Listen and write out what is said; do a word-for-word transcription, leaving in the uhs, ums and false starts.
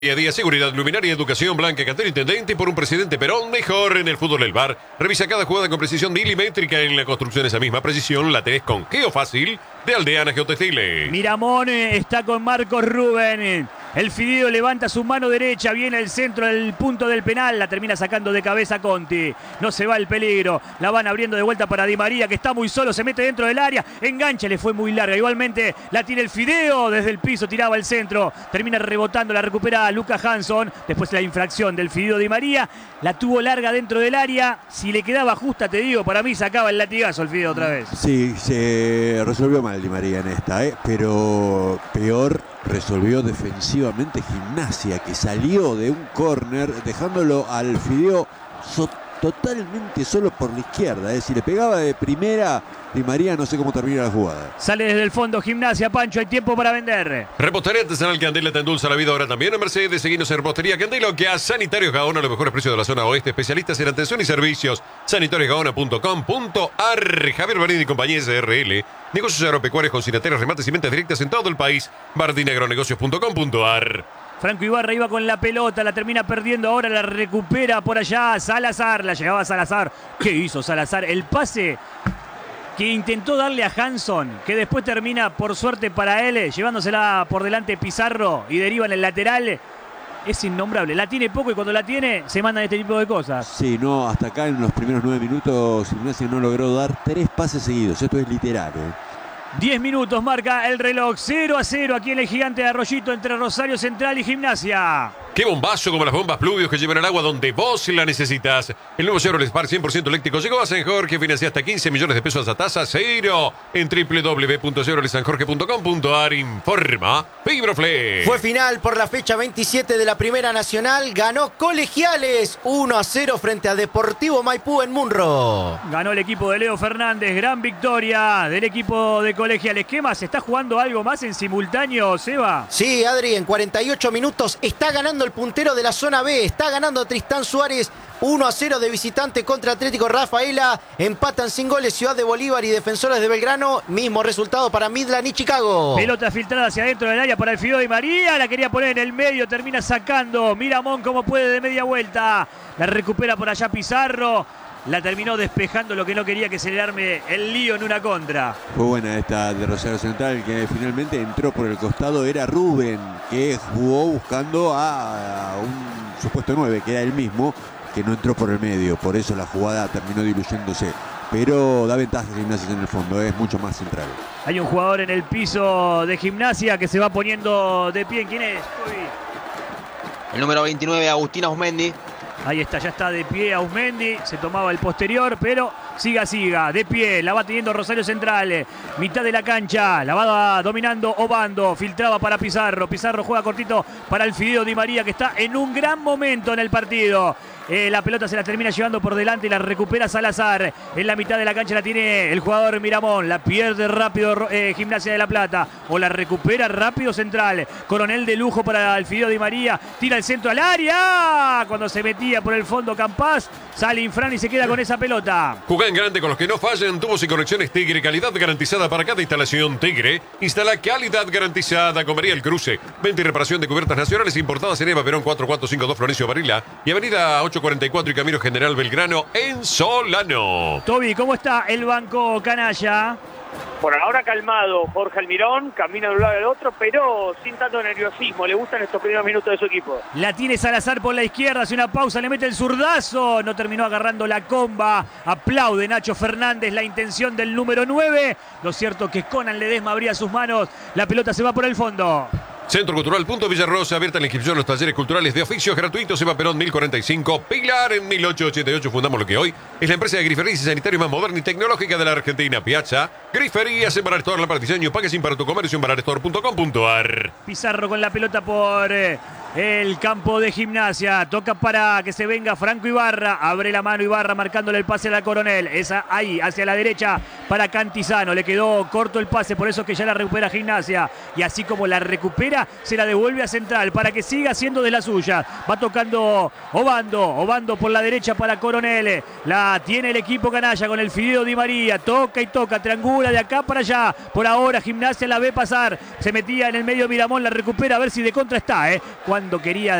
Día a día, seguridad, luminaria, educación, Blanca, Cantero Intendente, por un presidente Perón, mejor en el fútbol del bar. Revisa cada jugada con precisión milimétrica en la construcción. Esa misma precisión la tenés con Geofácil de Aldeana Geotextiles. Miramón está con Marcos Rubén. El Fideo levanta su mano derecha, viene el centro del punto del penal, la termina sacando de cabeza Conti. No se va el peligro, la van abriendo de vuelta para Di María, que está muy solo, se mete dentro del área, engancha, le fue muy larga. Igualmente la tiene el Fideo, desde el piso tiraba el centro, termina rebotando, la recupera Lucas Hanson. Después la infracción del Fideo Di María, la tuvo larga dentro del área. Si le quedaba justa, te digo, para mí sacaba el latigazo el Fideo otra vez. Sí, se resolvió mal Di María en esta, ¿eh? Pero peor resolvió defensivamente Gimnasia, que salió de un córner dejándolo al Fideo so totalmente solo por la izquierda, ¿eh? Si le pegaba de primera Di María, no sé cómo termina la jugada. Sale desde el fondo Gimnasia, Pancho, hay tiempo para vender. Repostería Artesanal Candela te endulza la vida ahora también en Mercedes. Seguinos en Repostería Candela, que a Sanitarios Gaona, los mejores precios de la zona oeste, especialistas en atención y servicios. sanitarios gaona punto com punto ar. Javier Barini y compañía S R L. Negocios agropecuarios, cocinateros, remates y ventas directas en todo el país. bardinagronegocios punto com punto ar. Franco Ibarra iba con la pelota, la termina perdiendo, ahora la recupera por allá Salazar, la llegaba Salazar. ¿Qué hizo Salazar? El pase que intentó darle a Hanson, que después termina, por suerte para él, llevándosela por delante Pizarro y deriva en el lateral. Es innombrable, la tiene poco y cuando la tiene se mandan este tipo de cosas. Sí, no, hasta acá en los primeros nueve minutos Gimnasia no logró dar tres pases seguidos, esto es literal, ¿eh? diez minutos marca el reloj, cero a cero aquí en el Gigante de Arroyito entre Rosario Central y Gimnasia. ¡Qué bombazo como las bombas Pluvios que llevan el agua donde vos la necesitas! El nuevo Chevrolet Spark cien por ciento eléctrico llegó a San Jorge, financia hasta quince millones de pesos a tasa cero en doble u doble u doble u punto chevrolet san jorge punto com punto ar. Informa Fibroflex. Fue final por la fecha veintisiete de la Primera Nacional. Ganó Colegiales uno a cero frente a Deportivo Maipú en Munro. Ganó el equipo de Leo Fernández, gran victoria del equipo de Colegiales. ¿Qué más? ¿Está jugando algo más en simultáneo, Seba? Sí, Adri, en cuarenta y ocho minutos está ganando el puntero de la zona B. Está ganando Tristán Suárez uno a cero de visitante contra Atlético Rafaela. Empatan sin goles Ciudad de Bolívar y Defensores de Belgrano. Mismo resultado para Midland y Chicago. Pelota filtrada hacia adentro del área para el Fideo Di María. La quería poner en el medio, termina sacando Miramón como puede de media vuelta. La recupera por allá Pizarro. La terminó despejando, lo que no quería que se le arme el lío en una contra. Fue buena esta de Rosario Central, que finalmente entró por el costado. Era Rubén, que jugó buscando a un supuesto nueve, que era el mismo, que no entró por el medio. Por eso la jugada terminó diluyéndose. Pero da ventaja a Gimnasia en el fondo, es mucho más central. Hay un jugador en el piso de Gimnasia que se va poniendo de pie. ¿Quién es? Uy. El número veintinueve, Agustín Ausmendi. Ahí está, ya está de pie Ausmendi, se tomaba el posterior, pero siga, siga, de pie, la va teniendo Rosario Central, mitad de la cancha, la va dominando Obando, filtraba para Pizarro, Pizarro juega cortito para el Fideo Di María, que está en un gran momento en el partido. Eh, la pelota se la termina llevando por delante y la recupera Salazar. En la mitad de la cancha la tiene el jugador Miramón. La pierde rápido eh, Gimnasia de La Plata. O la recupera rápido Central. Coronel de lujo para el Fideo Di María. Tira el centro al área. Cuando se metía por el fondo Campás, sale Infran y se queda con esa pelota. Jugá en grande con los que no fallan. Tubos y conexiones Tigre. Calidad garantizada para cada instalación Tigre. Instala calidad garantizada con María El Cruce. Venta y reparación de cubiertas nacionales importadas en Eva Perón cuatro cuatro cinco dos Florencio Varela. Y avenida ocho cuarenta y cuatro y Camino General Belgrano en Solano. Toby, ¿cómo está el banco canalla? Por ahora calmado, Jorge Almirón, camina de un lado al otro, pero sin tanto nerviosismo. Le gustan estos primeros minutos de su equipo. La tiene Salazar por la izquierda, hace una pausa, le mete el zurdazo. No terminó agarrando la comba. Aplaude Nacho Fernández la intención del número nueve. Lo cierto que Conan Ledesma abría sus manos. La pelota se va por el fondo. Centro Cultural Punto Villarrosa, abierta la inscripción a los talleres culturales de oficios gratuitos. Eva Perón mil cuarenta y cinco, Pilar en mil ochocientos ochenta y ocho. Fundamos lo que hoy es la empresa de griferías y sanitarios más moderna y tecnológica de la Argentina. Piazza, griferías en Bar Store, la para diseño, pague sin para tu comercio en bararestore punto com punto ar. Pizarro con la pelota por eh, el campo de Gimnasia. Toca para que se venga Franco Ibarra. Abre la mano Ibarra marcándole el pase a la Coronel. Esa ahí, hacia la derecha para Cantizano. Le quedó corto el pase, por eso que ya la recupera Gimnasia. Y así como la recupera, se la devuelve a Central para que siga siendo de la suya. Va tocando Obando. Obando por la derecha para Coronel. La tiene el equipo canalla con el Fideo Di María. Toca y toca, triangula de acá para allá. Por ahora Gimnasia la ve pasar. Se metía en el medio Miramón, la recupera a ver si de contra está, ¿eh? Cuando quería